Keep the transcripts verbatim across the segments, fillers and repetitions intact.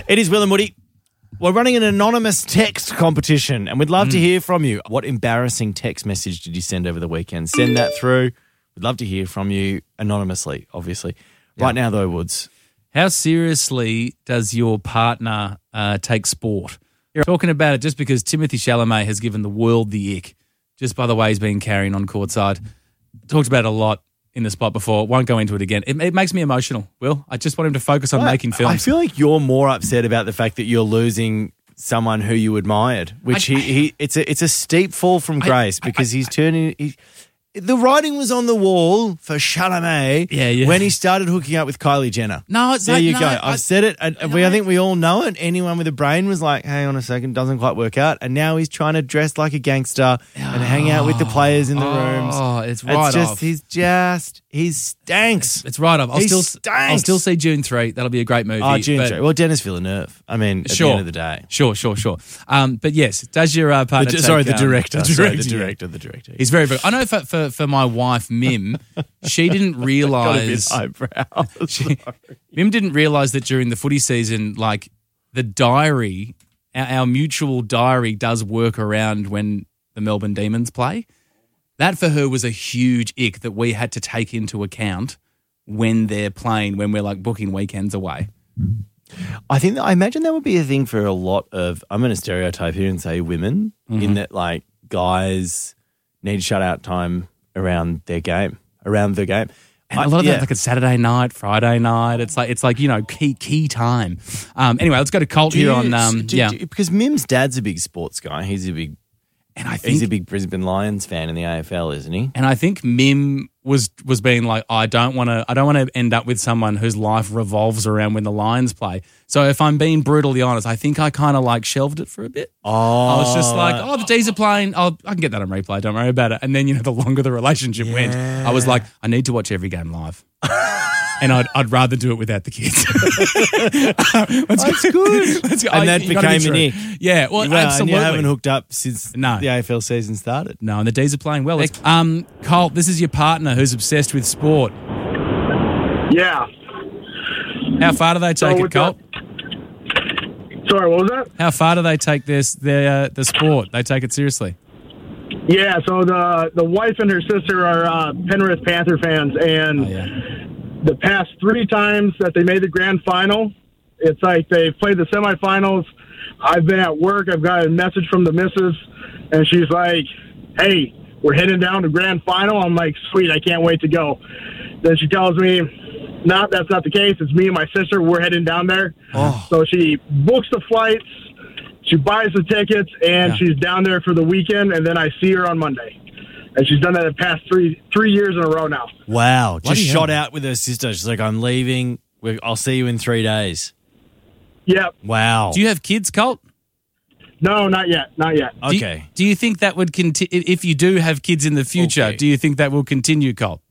It is Will and Woody. We're running an anonymous text competition, and we'd love mm. to hear from you. What embarrassing text message did you send over the weekend? Send that through. We'd love to hear from you anonymously, obviously. Yeah. Right now, though, Woods. How seriously does your partner uh, take sport? You're talking about it just because Timothy Chalamet has given the world the ick, just by the way he's been carrying on courtside. Talked about it a lot in the spot before. Won't go into it again. It, it makes me emotional, Will. I just want him to focus on I, making films. I feel like you're more upset about the fact that you're losing someone who you admired, which I, he, he it's a it's a steep fall from grace I, because I, I, he's turning... He, the writing was on the wall for Chalamet yeah, yeah. when he started hooking up with Kylie Jenner. No, it's there like, you no, go. I, I've said it, and no. we, I think we all know it. Anyone with a brain was like, "Hang on a second, doesn't quite work out." And now he's trying to dress like a gangster oh, and hang out with the players in the oh, rooms. Oh, it's right it's just, off. He's just he stinks. It's, it's right off. I'll he still stinks. I'll still see June three. That'll be a great movie. Oh, June three. Well, Dennis Villeneuve. I mean, at sure. the end of the day, sure, sure, sure. Um, but yes, does your uh, partner? The, take, sorry, the um, director. the sorry, director. the director. The director. He's very, very. I know for for, for my wife Mim. She didn't realise. she, Mim didn't realise that during the footy season, like the diary, our, our mutual diary, does work around when the Melbourne Demons play. That for her was a huge ick that we had to take into account when they're playing, when we're like booking weekends away. I think I imagine that would be a thing for a lot of. I'm going to stereotype here and say women, mm-hmm. in that like guys need shut out time around their game. Around the game. And a lot of yeah. that, like a Saturday night, Friday night. It's like, it's like you know, key key time. Um, anyway, let's go to Colt do here you, on... Um, do, yeah. do, because Mim's dad's a big sports guy. He's a big... And I think, he's a big Brisbane Lions fan in the A F L, isn't he? And I think Mim was was being like, I don't want to. I don't want to end up with someone whose life revolves around when the Lions play. So if I'm being brutally honest, I think I kind of like shelved it for a bit. Oh, I was just like, oh, the D's are playing. I'll, I can get that on replay. Don't worry about it. And then you know, the longer the relationship yeah. went, I was like, I need to watch every game live. And I'd, I'd rather do it without the kids. let's That's go. good. Let's go. And I, that became an ick. Yeah, well, well absolutely. And you haven't hooked up since no. the A F L season started. No, and the D's are playing well. Um, Colt, this is your partner who's obsessed with sport. Yeah. How far do they take so it, Colt? That? Sorry, what was that? How far do they take this their uh, the sport? They take it seriously. Yeah, so the the wife and her sister are uh, Penrith Panther fans, and oh, yeah. the past three times that they made the grand final, it's like they played the semifinals. I've been at work. I've got a message from the missus, and she's like, hey, we're heading down to grand final. I'm like, sweet, I can't wait to go. Then she tells me, no, that's not the case. It's me and my sister. We're heading down there. Oh. So she books the flights. She buys the tickets, and yeah. she's down there for the weekend, and then I see her on Monday. And she's done that the past three three years in a row now. Wow. What Just shot out with her sister. She's like, I'm leaving. I'll see you in three days. Yep. Wow. Do you have kids, Colt? No, not yet. Not yet. Okay. Do you, do you think that would continue, if you do have kids in the future, okay. do you think that will continue, Colt?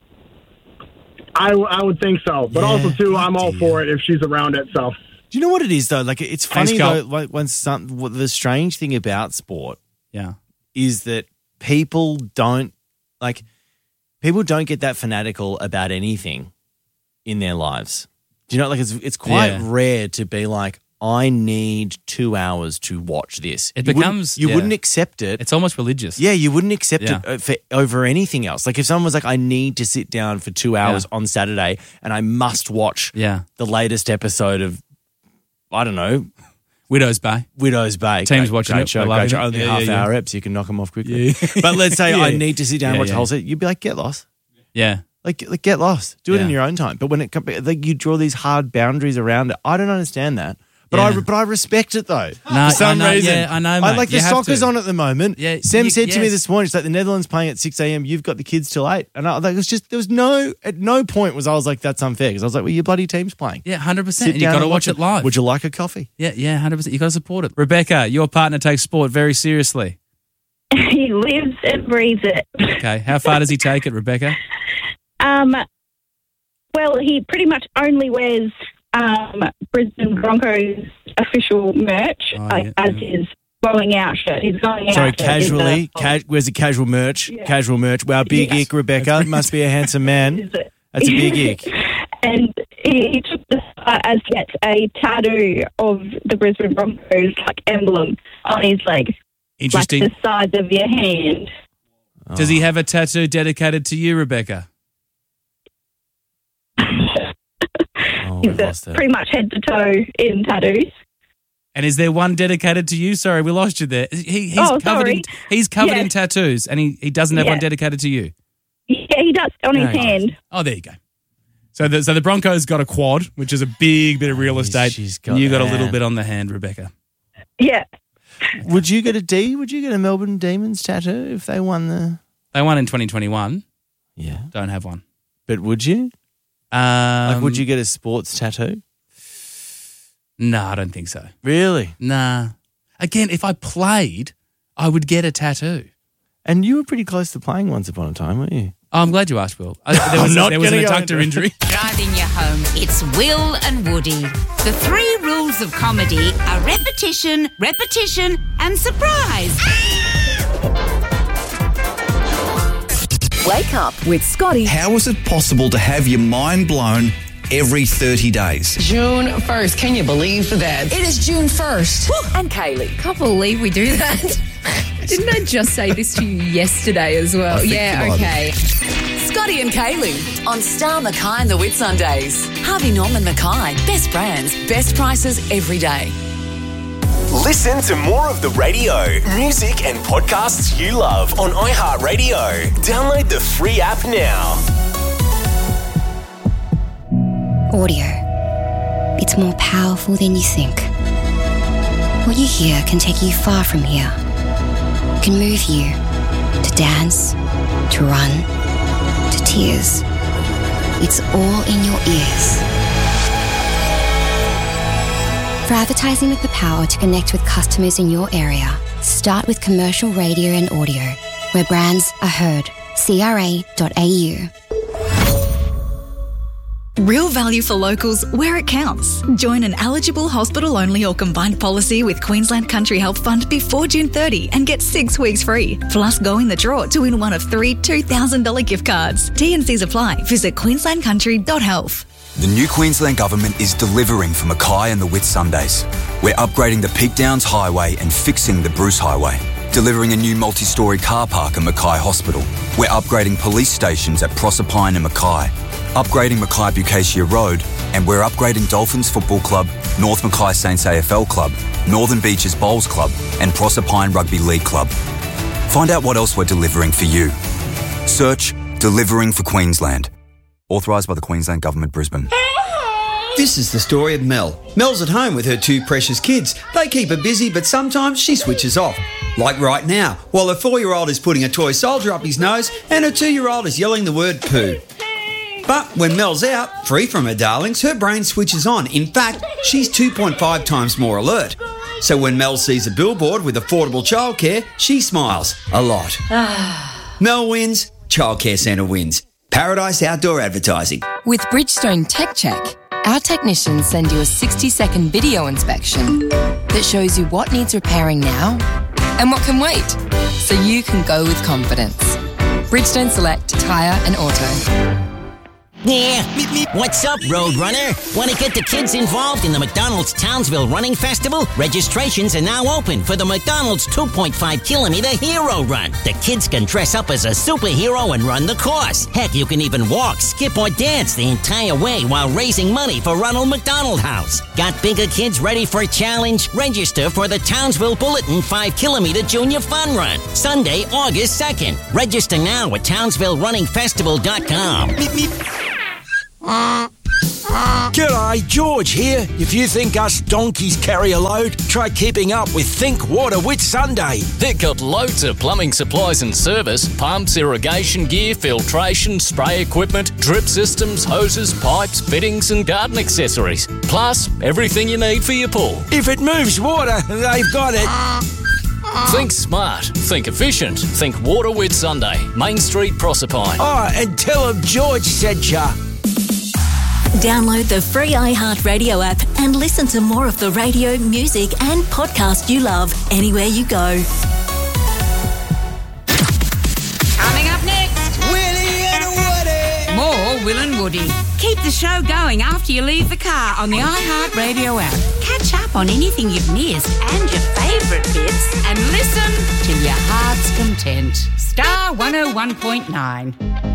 I, I would think so. But yeah, also, too, I'm all dear. for it if she's around it, so... Do you know what it is though? Like it's funny Thanks, though. Like when some, the strange thing about sport, yeah, is that people don't like people don't get that fanatical about anything in their lives. Do you know? Like it's it's quite yeah. rare to be like, I need two hours to watch this. It you becomes wouldn't, you yeah. wouldn't accept it. It's almost religious. Yeah, you wouldn't accept yeah. it for, over anything else. Like if someone was like, I need to sit down for two hours yeah. on Saturday and I must watch yeah. the latest episode of, I don't know, Widow's Bay. Widow's Bay. Team's great, watching great it. show. Great show. Only yeah, half yeah, hour yeah. eps. You can knock them off quickly. Yeah. But let's say yeah. I need to sit down and yeah, watch yeah. the whole set. You'd be like, get lost. Yeah. Like, like get lost. Do it yeah. in your own time. But when it comes, like you draw these hard boundaries around it. I don't understand that. But yeah. I but I respect it though. No, for some I know, reason. Yeah, I know, mate. I like you the soccer's to. on at the moment. Yeah, Sam you, said yes. to me this morning, she's like, the Netherlands playing at six a.m. You've got the kids till eight. And I like, it was just, there was no, at no point was I was like, that's unfair. Because I was like, well, your bloody team's playing. Yeah, one hundred percent. Sit And you've got to watch it live. Would you like a coffee? Yeah, yeah, one hundred percent. You've got to support it. Rebecca, your partner takes sport very seriously. He lives and breathes it. Okay. How far does he take it, Rebecca? Um, well, he pretty much only wears um, Brisbane Broncos official merch, Oh, like, yeah, as yeah. his going out shirt. His going Sorry, out casually. shirt. Ca- where's the casual merch? Yeah. Casual merch. Wow, big Yeah. ick, Rebecca. Must be a handsome man. Is it? That's a big ick. and he, he took this uh, as yet a tattoo of the Brisbane Broncos like emblem on his leg, Interesting. like the sides of your hand. Does he have a tattoo dedicated to you, Rebecca? Oh, He's we uh, lost it. pretty much head to toe in tattoos. And is there one dedicated to you? Sorry, we lost you there. He, he's Oh, covered sorry. in he's covered Yeah. in tattoos, and he, he doesn't have Yeah. one dedicated to you. Yeah, he does on his Very nice. hand. Oh, there you go. So the so the Broncos got a quad, which is a big bit of real She's- estate. she's got and you got a that. little bit on the hand, Rebecca. Yeah. Would you get a D? Would you get a Melbourne Demons tattoo if they won the? They won in twenty twenty-one. Yeah, Don't have one. but would you? Um, Like, would you get a sports tattoo? No, I don't think so. Really? Nah. Again, if I played, I would get a tattoo. And you were pretty close to playing once upon a time, weren't you? Oh, I'm glad you asked, Will. I, there was, I'm not there was an gonna go adductor into it. injury. Driving you home, it's Will and Woody. The three rules of comedy are repetition, repetition, and surprise. Wake up with Scotty. How is it possible to have your mind blown every thirty days? June first. Can you believe that? It is June first. And Kaylee. Can't believe we do that. Didn't I just say this to you yesterday as well? I think Yeah, you might okay. Scotty and Kaylee on Star Mackay and the Whitsundays. Harvey Norman Mackay. Best brands, best prices every day. Listen to more of the radio, music and podcasts you love on iHeartRadio. Download the free app now. Audio. It's more powerful than you think. What you hear can take you far from here. It can move you to dance, to run, to tears. It's all in your ears. For advertising with the power to connect with customers in your area, start with commercial radio and audio, where brands are heard. C R A dot A U. Real value for locals where it counts. Join an eligible hospital-only or combined policy with Queensland Country Health Fund before June thirtieth and get six weeks free. Plus, go in the draw to win one of three two thousand dollars gift cards. T and Cs apply. Visit queensland country dot health. The new Queensland Government is delivering for Mackay and the Whitsundays. We're upgrading the Peak Downs Highway and fixing the Bruce Highway. Delivering a new multi-storey car park at Mackay Hospital. We're upgrading police stations at Proserpine and Mackay. Upgrading Mackay Bucacia Road, and we're upgrading Dolphins Football Club, North Mackay Saints A F L Club, Northern Beaches Bowls Club, and Proserpine Rugby League Club. Find out what else we're delivering for you. Search Delivering for Queensland. Authorised by the Queensland Government, Brisbane. This is the story of Mel. Mel's at home with her two precious kids. They keep her busy, but sometimes she switches off. Like right now, while her four-year-old is putting a toy soldier up his nose and her two-year-old is yelling the word poo. But when Mel's out, free from her darlings, her brain switches on. In fact, she's two point five times more alert. So when Mel sees a billboard with affordable childcare, she smiles a lot. Mel wins, Childcare Centre wins. Paradise Outdoor Advertising. With Bridgestone Tech Check, our technicians send you a sixty-second video inspection that shows you what needs repairing now and what can wait, so you can go with confidence. Bridgestone Select Tyre and Auto. Yeah, what's up, Roadrunner? Want to get the kids involved in the McDonald's Townsville Running Festival? Registrations are now open for the McDonald's two point five kilometer Hero Run. The kids can dress up as a superhero and run the course. Heck, you can even walk, skip, or dance the entire way while raising money for Ronald McDonald House. Got bigger kids ready for a challenge? Register for the Townsville Bulletin five kilometer Junior Fun Run, Sunday, August second. Register now at townsville running festival dot com. G'day, George here. If you think us donkeys carry a load, try keeping up with Think Water Whitsunday. They've got loads of plumbing supplies and service, pumps, irrigation gear, filtration, spray equipment, drip systems, hoses, pipes, fittings and garden accessories. Plus, everything you need for your pool. If it moves water, they've got it. Think smart, think efficient, think Water Whitsunday, Main Street, Proserpine. Oh, and tell them George said ya. Download the free iHeartRadio app and listen to more of the radio, music and podcast you love anywhere you go. Coming up next, Willie and Woody. more Will and Woody. Keep the show going after you leave the car on the iHeartRadio app. Catch up on anything you've missed and your favourite bits and listen to your heart's content. Star one oh one point nine.